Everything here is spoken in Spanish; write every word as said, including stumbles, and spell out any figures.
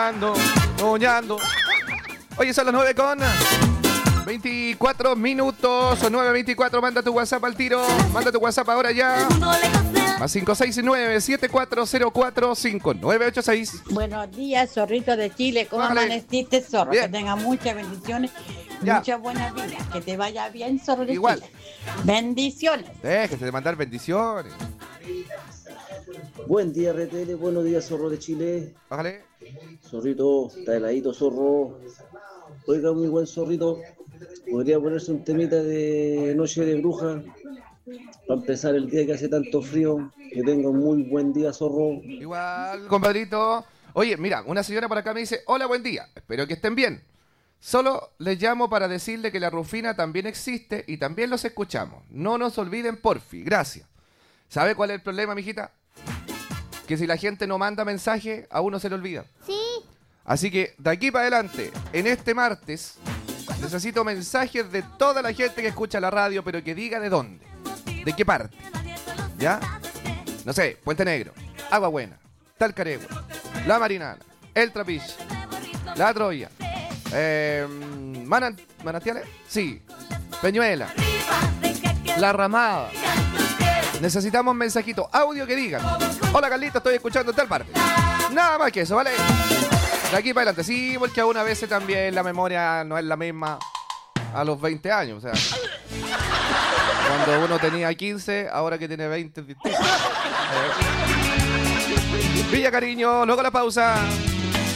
soñando, soñando. Oye, son las nueve con veinticuatro minutos, o nueve veinticuatro, manda tu WhatsApp al tiro, manda tu WhatsApp ahora ya. Más cinco seis nueve siete cuatro cero cuatro cinco nueve ocho seis. Buenos días, zorrito de Chile. ¿Cómo Bájale. amaneciste, zorro? Bien. Que tenga muchas bendiciones, Ya. muchas buenas vidas. Que te vaya bien, zorro de Igual. Chile. Bendiciones. Déjese de mandar bendiciones. Buen día, R T L, buenos días, zorro de Chile. Bájale. Zorrito, está heladito, zorro. Oiga, muy buen zorrito. Podría ponerse un temita de Noche de Bruja para empezar el día que hace tanto frío. Que tenga un muy buen día, zorro. Igual, compadrito. Oye, mira, una señora por acá me dice, hola, buen día, espero que estén bien. Solo les llamo para decirle que la Rufina también existe y también los escuchamos. No nos olviden, porfi, gracias. ¿Sabe cuál es el problema, mijita? Que si la gente no manda mensaje, a uno se le olvida. Sí. Así que, de aquí para adelante, en este martes, necesito mensajes de toda la gente que escucha la radio, pero que diga de dónde, de qué parte, ¿ya? No sé, Puente Negro, Agua Buena, Talcaregua, La Marinana, El Trapiche, La Troya, eh, Manan- ¿Manantiales? Sí, Peñuela, La Ramada. Necesitamos mensajitos, audio que digan, hola Carlito, estoy escuchando en tal parte. Nada más que eso, ¿vale? De aquí para adelante, sí, porque a una vez también la memoria no es la misma a los veinte años, o sea, cuando uno tenía quince, ahora que tiene veinte es distinto. Eh. Villa Cariño, luego la pausa.